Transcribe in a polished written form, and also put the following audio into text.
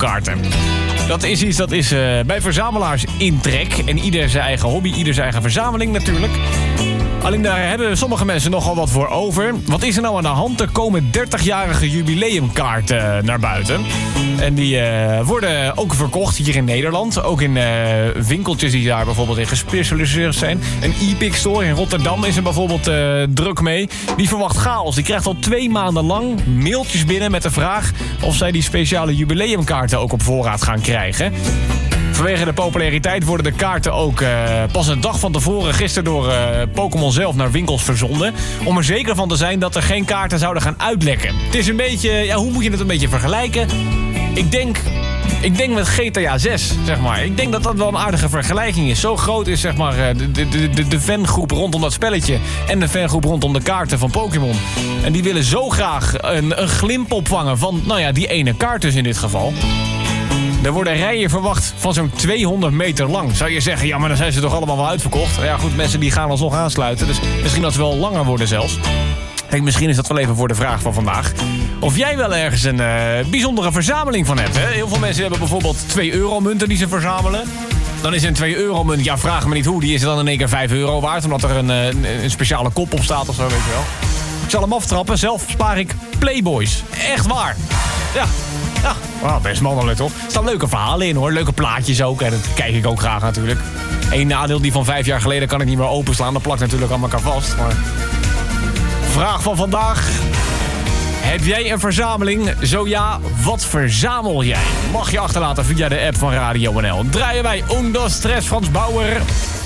jubileumkaarten. Dat is iets dat is bij verzamelaars in trek. En ieder zijn eigen hobby, ieder zijn eigen verzameling natuurlijk. Alleen daar hebben sommige mensen nogal wat voor over. Wat is er nou aan de hand? Er komen 30-jarige jubileumkaarten naar buiten. En die worden ook verkocht hier in Nederland. Ook in winkeltjes die daar bijvoorbeeld in gespecialiseerd zijn. Een e-pic store in Rotterdam is er bijvoorbeeld druk mee. Die verwacht chaos. Die krijgt al 2 maanden lang mailtjes binnen met de vraag of zij die speciale jubileumkaarten ook op voorraad gaan krijgen. Vanwege de populariteit worden de kaarten ook pas een dag van tevoren gisteren door Pokémon zelf naar winkels verzonden. Om er zeker van te zijn dat er geen kaarten zouden gaan uitlekken. Het is een beetje, ja, hoe moet je het een beetje vergelijken? Ik denk met GTA 6, zeg maar. Ik denk dat dat wel een aardige vergelijking is. Zo groot is, zeg maar, de fangroep rondom dat spelletje en de fangroep rondom de kaarten van Pokémon. En die willen zo graag een glimp opvangen van, nou ja, die ene kaart dus in dit geval. Er worden rijen verwacht van zo'n 200 meter lang. Zou je zeggen, ja, maar dan zijn ze toch allemaal wel uitverkocht? Ja goed, mensen die gaan alsnog aansluiten. Dus misschien dat ze wel langer worden zelfs. Kijk, misschien is dat wel even voor de vraag van vandaag. Of jij wel ergens een bijzondere verzameling van hebt. Hè? Heel veel mensen hebben bijvoorbeeld 2-euro-munten die ze verzamelen. Dan is een 2-euro-munt, ja, vraag me niet hoe, die is dan in één keer 5 euro waard. Omdat er een speciale kop op staat of zo, weet je wel. Ik zal hem aftrappen, zelf spaar ik Playboys. Echt waar. Ja. Ja, wow, best mannelijk toch? Er staan leuke verhalen in hoor, leuke plaatjes ook. En dat kijk ik ook graag natuurlijk. Eén nadeel, die van 5 jaar geleden kan ik niet meer openslaan. Dat plakt natuurlijk aan elkaar vast. Maar... Vraag van vandaag. Heb jij een verzameling? Zo ja, wat verzamel jij? Mag je achterlaten via de app van Radio NL. Draaien wij Onder Stress Frans Bauer.